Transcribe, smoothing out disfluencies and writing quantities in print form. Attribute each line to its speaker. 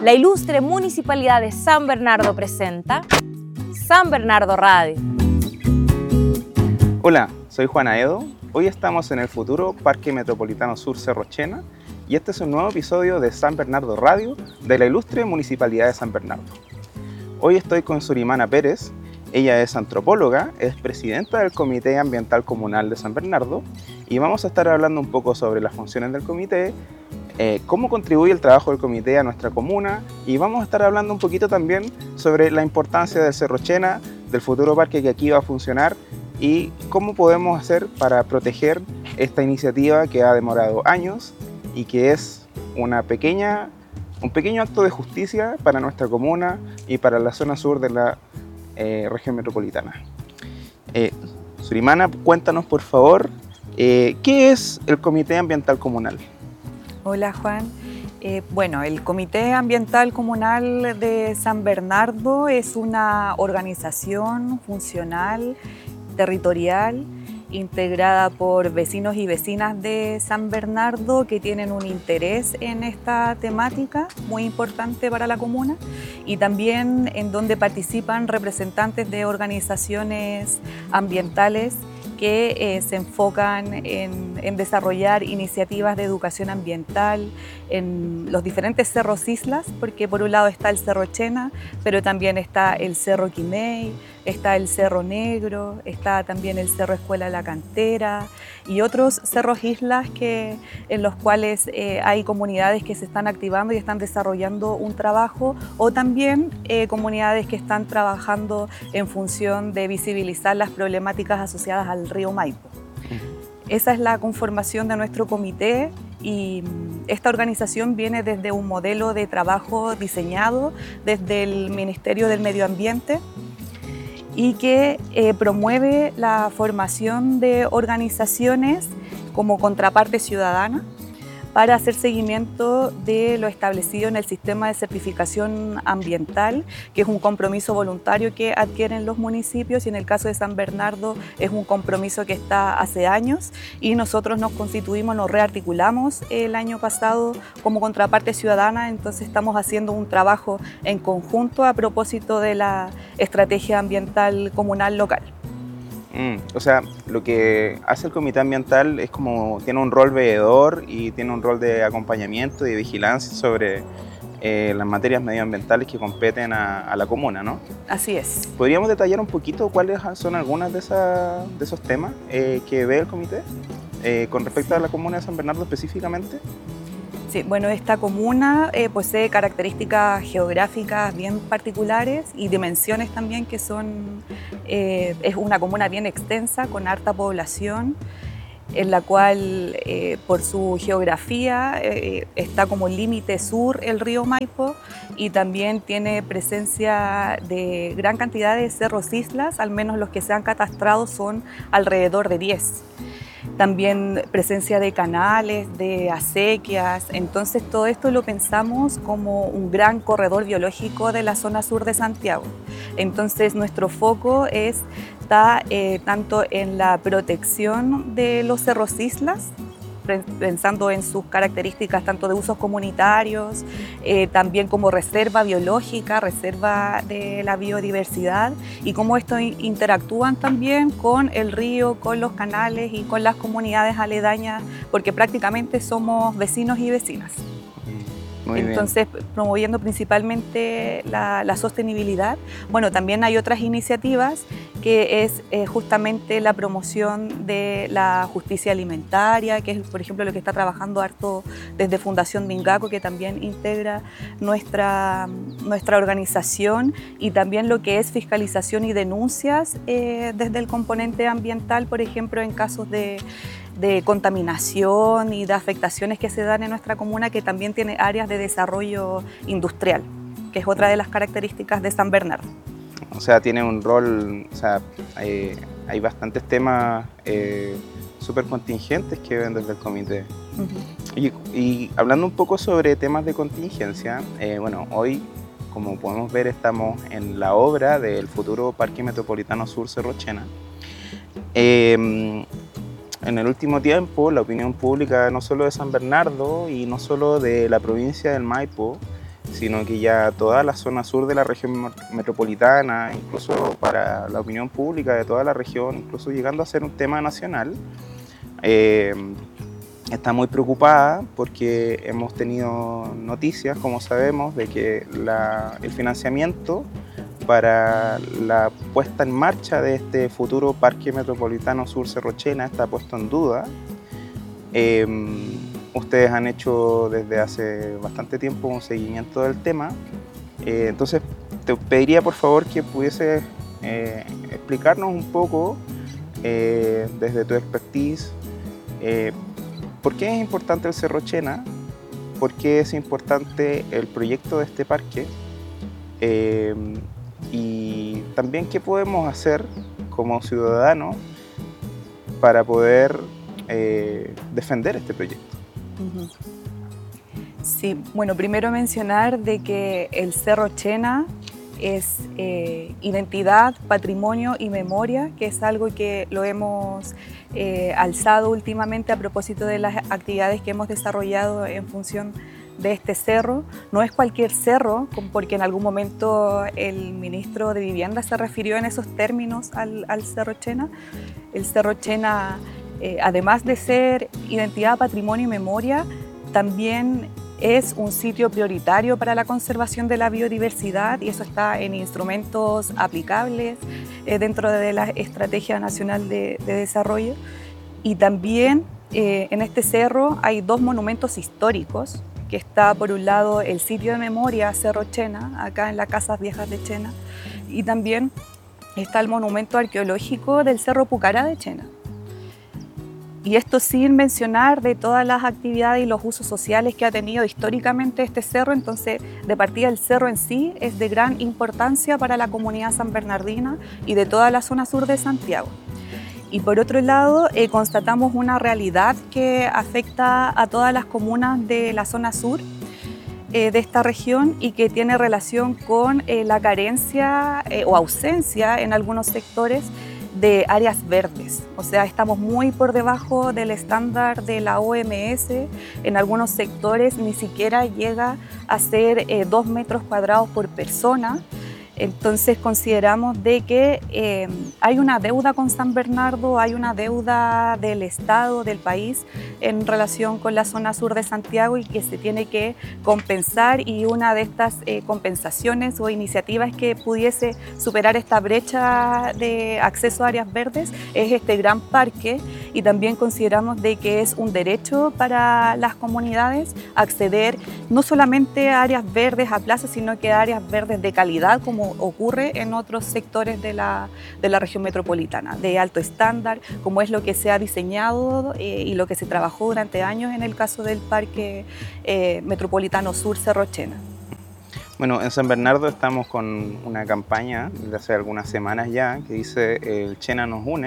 Speaker 1: La ilustre Municipalidad de San Bernardo presenta San Bernardo Radio.
Speaker 2: Hola, soy Juan Aedo. Hoy estamos en el futuro Parque Metropolitano Sur Cerro Chena y este es un nuevo episodio de San Bernardo Radio de la ilustre Municipalidad de San Bernardo. Hoy estoy con Surimana Pérez. Ella es antropóloga, es presidenta del Comité Ambiental Comunal de San Bernardo y vamos a estar hablando un poco sobre las funciones del comité, cómo contribuye el trabajo del comité a nuestra comuna y vamos a estar hablando un poquito también sobre la importancia del Cerro Chena, del futuro parque que aquí va a funcionar y cómo podemos hacer para proteger esta iniciativa que ha demorado años y que es un pequeño acto de justicia para nuestra comuna y para la zona sur de la región metropolitana. Surimana, cuéntanos por favor, ¿qué es el Comité Ambiental Comunal?
Speaker 3: Hola Juan. Bueno, el Comité Ambiental Comunal de San Bernardo es una organización funcional, territorial, integrada por vecinos y vecinas de San Bernardo que tienen un interés en esta temática muy importante para la comuna y también en donde participan representantes de organizaciones ambientales que se enfocan en desarrollar iniciativas de educación ambiental en los diferentes cerros islas, porque por un lado está el Cerro Chena, pero también está el Cerro Quimei, está el Cerro Negro, está también el Cerro Escuela La Cantera y otros cerros islas en los cuales hay comunidades que se están activando y están desarrollando un trabajo, o también comunidades que están trabajando en función de visibilizar las problemáticas asociadas al río Maipo. Esa es la conformación de nuestro comité y esta organización viene desde un modelo de trabajo diseñado desde el Ministerio del Medio Ambiente y que promueve la formación de organizaciones como contraparte ciudadana para hacer seguimiento de lo establecido en el sistema de certificación ambiental, que es un compromiso voluntario que adquieren los municipios, y en el caso de San Bernardo es un compromiso que está hace años y nosotros nos constituimos, nos rearticulamos el año pasado como contraparte ciudadana, entonces estamos haciendo un trabajo en conjunto a propósito de la estrategia ambiental comunal local.
Speaker 2: O sea, lo que hace el comité ambiental es como tiene un rol veedor y tiene un rol de acompañamiento y de vigilancia sobre las materias medioambientales que competen a la comuna, ¿no?
Speaker 3: Así es.
Speaker 2: ¿Podríamos detallar un poquito cuáles son algunas de esos temas que ve el comité con respecto a la comuna de San Bernardo específicamente?
Speaker 3: Sí, bueno, esta comuna posee características geográficas bien particulares y dimensiones también que son, es una comuna bien extensa con harta población, en la cual por su geografía está como límite sur el río Maipo y también tiene presencia de gran cantidad de cerros islas, al menos los que se han catastrado son alrededor de 10. También presencia de canales, de acequias, entonces todo esto lo pensamos como un gran corredor biológico de la zona sur de Santiago. Entonces nuestro foco está tanto en la protección de los cerros islas, pensando en sus características tanto de usos comunitarios, también como reserva biológica, reserva de la biodiversidad y cómo estos interactúan también con el río, con los canales y con las comunidades aledañas, porque prácticamente somos vecinos y vecinas.
Speaker 2: Muy
Speaker 3: Entonces, promoviendo principalmente la sostenibilidad. Bueno, también hay otras iniciativas que es justamente la promoción de la justicia alimentaria, que es, por ejemplo, lo que está trabajando harto desde Fundación Mingaco, que también integra nuestra organización, y también lo que es fiscalización y denuncias desde el componente ambiental, por ejemplo, en casos de contaminación y de afectaciones que se dan en nuestra comuna, que también tiene áreas de desarrollo industrial, que es otra de las características de San Bernardo.
Speaker 2: O sea, tiene un rol, o sea, hay bastantes temas súper contingentes que ven desde el comité. Y hablando un poco sobre temas de contingencia, bueno, hoy, como podemos ver, estamos en la obra del futuro Parque Metropolitano Sur Cerro Chena. En el último tiempo, la opinión pública no solo de San Bernardo y no solo de la provincia del Maipo, sino que ya toda la zona sur de la región metropolitana, incluso para la opinión pública de toda la región, incluso llegando a ser un tema nacional, está muy preocupada porque hemos tenido noticias, como sabemos, de que el financiamiento para la puesta en marcha de este futuro Parque Metropolitano Sur Cerro-Chena está puesto en duda. Ustedes han hecho desde hace bastante tiempo un seguimiento del tema, entonces te pediría por favor que pudieses explicarnos un poco desde tu expertise por qué es importante el Cerro-Chena, por qué es importante el proyecto de este parque, y también qué podemos hacer como ciudadanos para poder defender este proyecto.
Speaker 3: Sí, bueno, primero mencionar de que el Cerro-Chena es identidad, patrimonio y memoria, que es algo que lo hemos alzado últimamente a propósito de las actividades que hemos desarrollado en función de este cerro. No es cualquier cerro, porque en algún momento el ministro de Vivienda se refirió en esos términos al Cerro-Chena. El Cerro-Chena, además de ser identidad, patrimonio y memoria, también es un sitio prioritario para la conservación de la biodiversidad, y eso está en instrumentos aplicables dentro de la Estrategia Nacional de Desarrollo. Y también en este cerro hay dos monumentos históricos, que está por un lado el sitio de memoria Cerro-Chena, acá en las Casas Viejas de Chena, y también está el monumento arqueológico del Cerro Pucará de Chena. Y esto sin mencionar de todas las actividades y los usos sociales que ha tenido históricamente este cerro. Entonces, de partida, el cerro en sí es de gran importancia para la comunidad sanbernardina y de toda la zona sur de Santiago. Y por otro lado, constatamos una realidad que afecta a todas las comunas de la zona sur de esta región, y que tiene relación con la carencia o ausencia en algunos sectores de áreas verdes. O sea, estamos muy por debajo del estándar de la OMS. En algunos sectores ni siquiera llega a ser 2 metros cuadrados por persona. Entonces consideramos de que hay una deuda con San Bernardo, hay una deuda del Estado, del país, en relación con la zona sur de Santiago, y que se tiene que compensar, y una de estas compensaciones o iniciativas que pudiese superar esta brecha de acceso a áreas verdes es este gran parque. Y también consideramos de que es un derecho para las comunidades acceder no solamente a áreas verdes, a plazas, sino que a áreas verdes de calidad, como ocurre en otros sectores de la región metropolitana, de alto estándar, como es lo que se ha diseñado y lo que se trabajó durante años en el caso del Parque Metropolitano Sur Cerro-Chena.
Speaker 2: Bueno, en San Bernardo estamos con una campaña desde hace algunas semanas ya que dice "El Chena nos une",